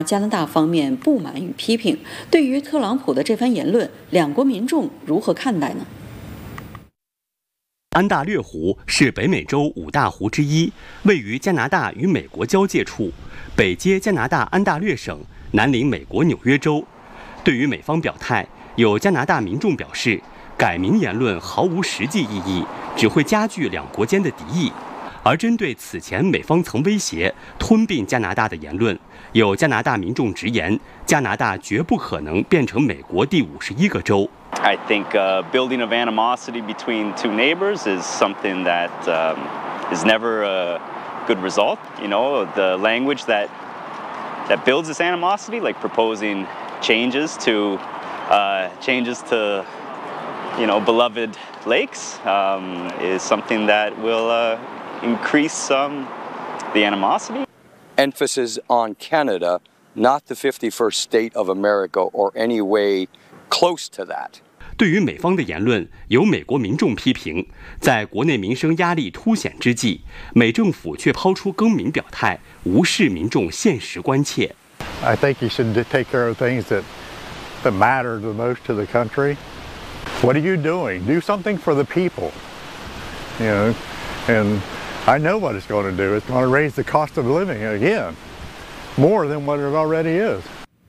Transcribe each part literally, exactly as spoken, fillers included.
加拿大方面不满与批评。对于特朗普的这番言论，两国民众如何看待呢？ 安大略湖是北美洲五大湖之一，位于加拿大与美国交界处，北接加拿大安大略省，南临美国纽约州。对于美方表态，有加拿大民众表示，改名言论毫无实际意义，只会加剧两国间的敌意。而针对此前美方曾威胁吞并加拿大的言论，有加拿大民众直言，加拿大绝不可能变成美国第五十一个州。 I think uh, building of animosity between two neighbors is something that um, is never a good result. You know, the language that that builds this animosity, like proposing changes to uh, changes to you know beloved lakes, um, is something that will uh, increase um, the animosity. Emphasis on Canada, not the fifty-first state of America or any way close to that. 对于美方的言论，有美国民众批评，在国内民生压力凸显之际，美政府却抛出更名表态，无视民众现实关切。 I think you should take care of things that that matter the most to the country. What are you doing? Do something for the people. You know, and I know what it's going to do. It's going to raise the cost of living again, more than what it already is.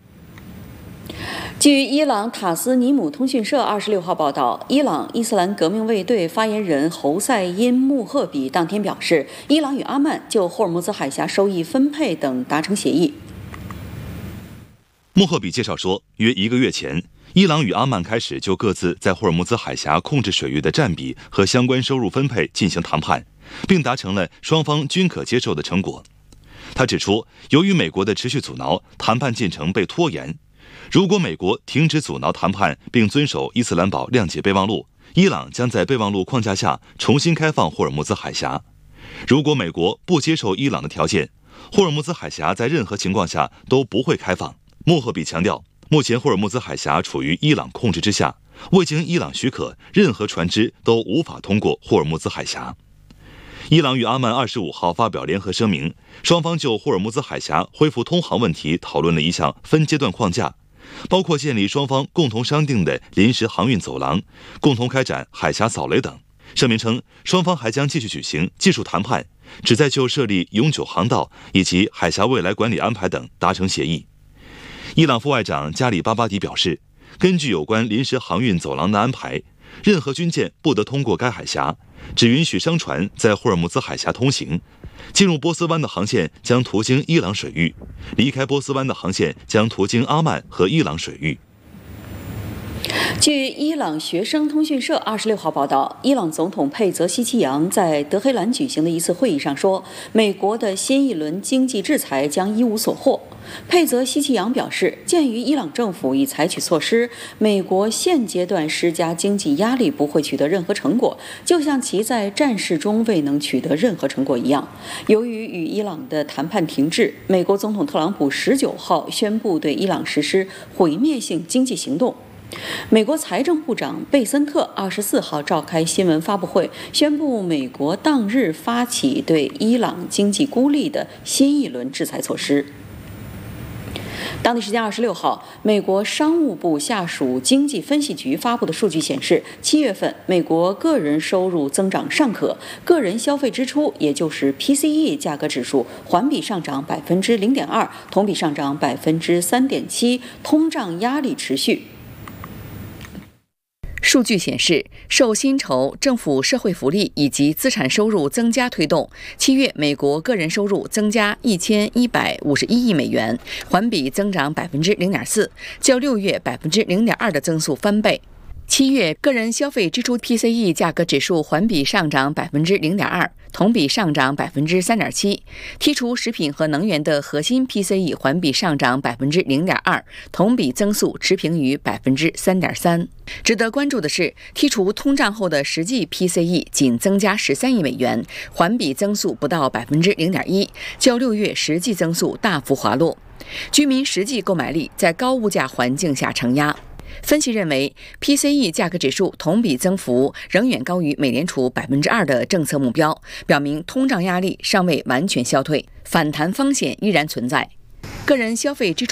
据伊朗塔斯尼姆通讯社二十六号报道，伊朗伊斯兰革命卫队发言人侯赛因穆赫比当天表示，伊朗与阿曼就霍尔木兹海峡收益分配等达成协议。 穆赫比介绍说，约一个月前，伊朗与阿曼开始就各自在霍尔木兹海峡控制水域的占比和相关收入分配进行谈判，并达成了双方均可接受的成果。他指出，由于美国的持续阻挠，谈判进程被拖延。如果美国停止阻挠谈判并遵守伊斯兰堡谅解备忘录，伊朗将在备忘录框架下重新开放霍尔木兹海峡。如果美国不接受伊朗的条件，霍尔木兹海峡在任何情况下都不会开放。穆赫比强调，目前霍尔木兹海峡处于伊朗控制之下，未经伊朗许可，任何船只都无法通过霍尔木兹海峡。伊朗与阿曼二十五号发表联合声明，双方就霍尔木兹海峡恢复通航问题讨论了一项分阶段框架，包括建立双方共同商定的临时航运走廊，共同开展海峡扫雷等。声明称，双方还将继续举行技术谈判，旨在就设立永久航道以及海峡未来管理安排等达成协议。伊朗副外长加里巴巴迪表示，根据有关临时航运走廊的安排，任何军舰不得通过该海峡，只允许商船在霍尔木兹海峡通行。进入波斯湾的航线将途经伊朗水域，离开波斯湾的航线将途经阿曼和伊朗水域。 据伊朗学生通讯社二十六号报道，伊朗总统佩泽希奇扬在德黑兰举行的一次会议上说，美国的新一轮经济制裁将一无所获。佩泽希奇扬表示，鉴于伊朗政府已采取措施，美国现阶段施加经济压力不会取得任何成果，就像其在战事中未能取得任何成果一样。由于与伊朗的谈判停滞，美国总统特朗普十九号宣布对伊朗实施毁灭性经济行动。美国财政部长贝森特二十四号召开新闻发布会，宣布美国当日发起对伊朗经济孤立的新一轮制裁措施。当地时间二十六号，美国商务部下属经济分析局发布的数据显示，七月份美国个人收入增长尚可，个人消费支出，也就是 P C E 价格指数环比上涨百分之零点二，同比上涨百分之三点七，通胀压力持续。数据显示，受薪酬、政府社会福利以及资产收入增加推动，七月美国个人收入增加一千一百五十一亿美元，环比增长百分之零点四，较六月百分之零点二的增速翻倍。七月个人消费支出 P C E 价格指数环比上涨百分之零点二，同比上涨百分之三点七。剔除食品和能源的核心 P C E 环比上涨百分之零点二，同比增速持平于百分之三点三。值得关注的是，剔除通胀后的实际 P C E 仅增加十三亿美元，环比增速不到百分之零点一，较六月实际增速大幅滑落。居民实际购买力在高物价环境下承压。分析认为 ，P C E 价格指数同比增幅仍远高于美联储百分之二的政策目标，表明通胀压力尚未完全消退，反弹风险依然存在。 个人消费支出